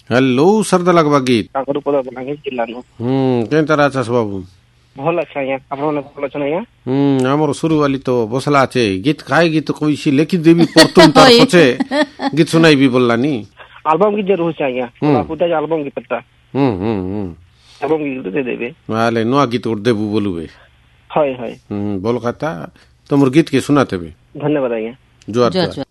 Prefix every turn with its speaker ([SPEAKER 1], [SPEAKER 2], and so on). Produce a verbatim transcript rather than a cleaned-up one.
[SPEAKER 1] Hello सरदा लगवा गीत
[SPEAKER 2] କାକରପଦା ବଲାଙ୍ଗୀର ଜିଲ୍ଲାରୁ।
[SPEAKER 1] ହୁଁ କେନ୍ତା ଅଛାସ ବାବୁ?
[SPEAKER 2] ଭଲ ଅଛି ଆଜ୍ଞା, ଆପଣମାନେ ଭଲ ଅଛନ୍ତି ଆଜ୍ଞା?
[SPEAKER 1] ହୁଁ ଆମର ସୁରୁବାଲି ତ ବସଲା আছে গীত খাই গীত কইছি লেখি দেবি পড়তুম তার পছে গীত শুনাইবি বললানি
[SPEAKER 2] ଆଲବମ୍ ଗୀତ ଯେ ରହୁଛି ଆଜ୍ଞା, ପୂଜା ଆଲବମ୍ ଗୀତଟା
[SPEAKER 1] ହୁଁ ହୁଁ ହୁଁ
[SPEAKER 2] ଆଲବମ୍ ଗୀତ ଦେଇଦେବେ।
[SPEAKER 1] আলে নয়া গীত ওর দেবু বলুবে।
[SPEAKER 2] হয় হয়
[SPEAKER 1] হুম বল কথা তোমার গীত কে শোনাতেবে।
[SPEAKER 2] ধন্যবাদ আଜ୍ଞା।
[SPEAKER 1] জোয়ার জোয়ার।